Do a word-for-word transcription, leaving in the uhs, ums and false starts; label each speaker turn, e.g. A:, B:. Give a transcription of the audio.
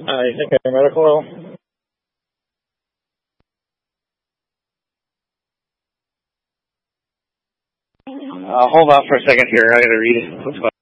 A: I think I medical oil. Uh, hold on for a second here. I got to read it.